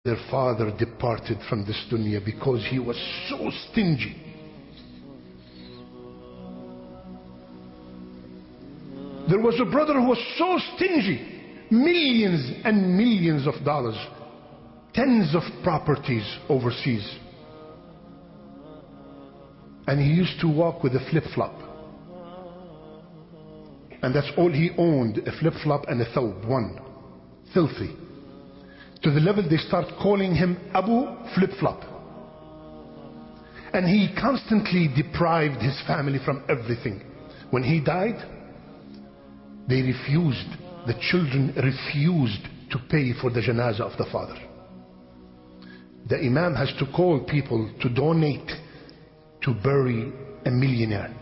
their father departed from this dunya because he was so stingy. There was a brother who was so stingy, millions and millions of dollars, tens of properties overseas, and he used to walk with a flip-flop, and that's all he owned, a flip-flop and a thawb, one, filthy, to the level they start calling him Abu Flip-Flop. And he constantly deprived his family from everything. When he died, they refused, the children refused to pay for the janazah of the father. The imam has to call people to donate to bury a millionaire.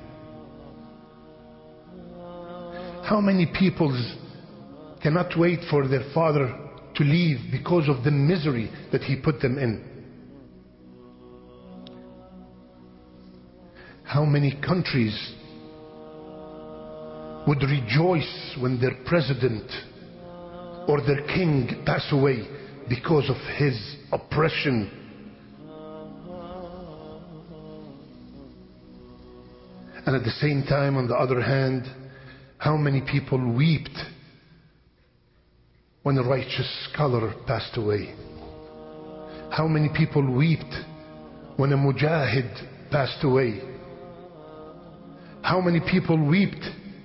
How many people cannot wait for their father to leave because of the misery that he put them in? How many countries would rejoice when their president or their king pass away because of his oppression? And at the same time, on the other hand, how many people wept when a righteous scholar passed away? How many people wept when a mujahid passed away? How many people wept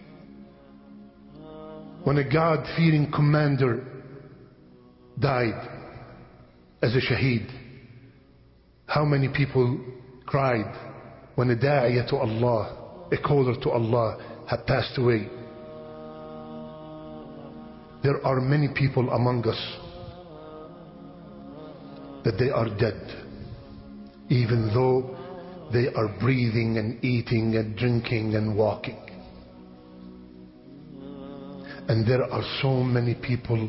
when a God-fearing commander died as a shaheed? How many people cried when a da'iyah to Allah, a caller to Allah, had passed away? There are many people among us that they are dead, even though they are breathing and eating and drinking and walking. And there are so many people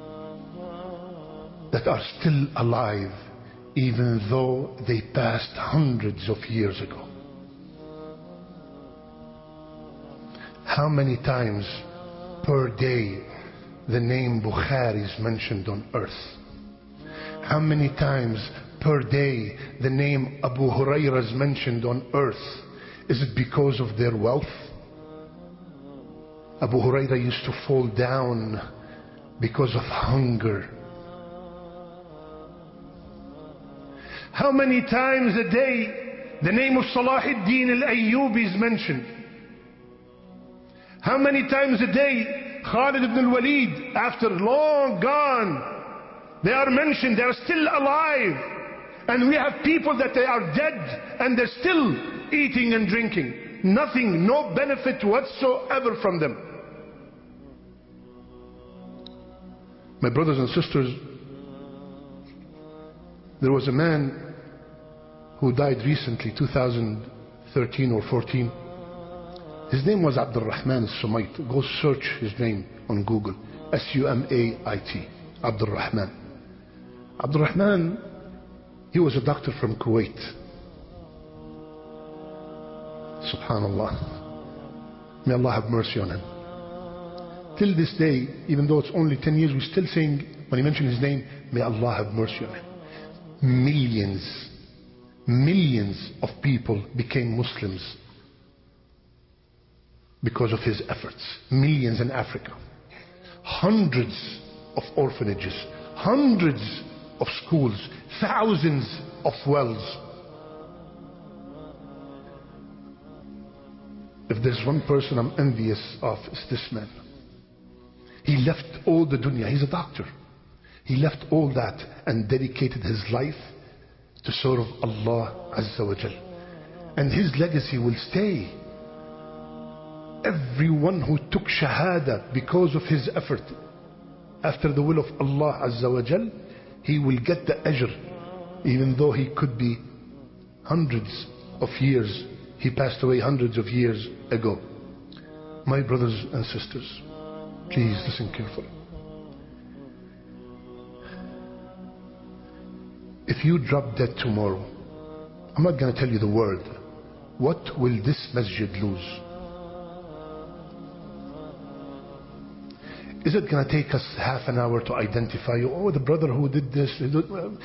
that are still alive, even though they passed hundreds of years ago. How many times per day the name Bukhari is mentioned on earth? How many times per day the name Abu Hurairah is mentioned on earth? Is it because of their wealth? Abu Hurairah used to fall down because of hunger. How many times a day the name of Salahuddin al-Ayyubi is mentioned? How many times a day Khalid ibn al-Walid, after long gone, they are mentioned, they are still alive. And we have people that they are dead and they're still eating and drinking. Nothing, no benefit whatsoever from them. My brothers and sisters, there was a man who died recently, 2013 or 14. His name was Abdul Rahman al-Sumait. Go search his name on Google. S-U-M-A-I-T. Abdul Rahman. Abdul Rahman, he was a doctor from Kuwait. Subhanallah. May Allah have mercy on him. Till this day, even though it's only 10 years, we're still saying, when he mentioned his name, may Allah have mercy on him. Millions of people became Muslims because of his efforts. Millions in Africa. Hundreds of orphanages, hundreds of schools, thousands of wells. If there's one person I'm envious of, it's this man. He left all the dunya. He's a doctor. He left all that and dedicated his life to serve Allah Azza wa Jal. And his legacy will stay. Everyone who took shahada because of his effort, after the will of Allah Azza wa Jal, he will get the ajr, even though he could be hundreds of years. He passed away hundreds of years ago. My brothers and sisters, please listen carefully. If you drop dead tomorrow, I'm not going to tell you the word. What will this masjid lose? is it going to take us half an hour to identify you? Oh, the brother who did this.